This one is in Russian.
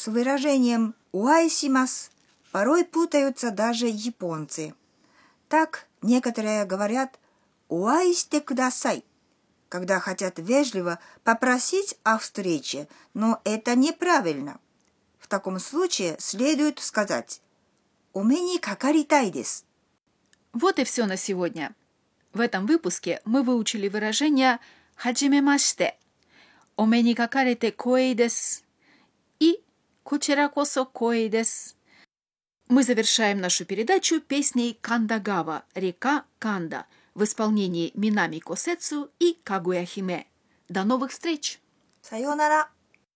С выражением «уайсимас» порой путаются даже японцы. Так некоторые говорят «уайсте кудасай», когда хотят вежливо попросить о встрече, но это неправильно. В таком случае следует сказать «оме ни какаритай десу». Вот и все на сегодня. В этом выпуске мы выучили выражение «хаджимемашите», «оме ни какарите коэй десу» и «кучера косо коэй десу». Мы завершаем нашу передачу песней «Кандагава. Река Канда» в исполнении Минами Косэцу и Кагуя Химе. До новых встреч! Сайонара!